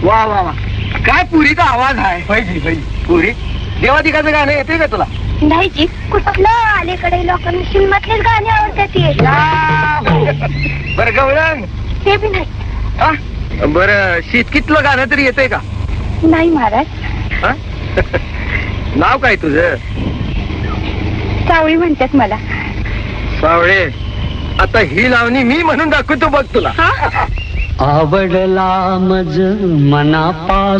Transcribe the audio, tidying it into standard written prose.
वा वा वा, काय पुरीचा आवाज आहे. पाहिजे पुरी देवादिकाचं गाणं येते का तुला? नाही जी, कुठलं अलीकडे लोकांना शिल्मातलेच गाणे आवडतात ते. बरं गवळण ते बी नाही. बरं शीतकीतलं गाणं तरी येतंय का? नाही महाराज. हा? नाव काय तुझं? सावळी म्हणतात मला. सावळे, आता ही लावणी मी म्हणून दाखवतो बघ तुला. आवडला मज मनापासून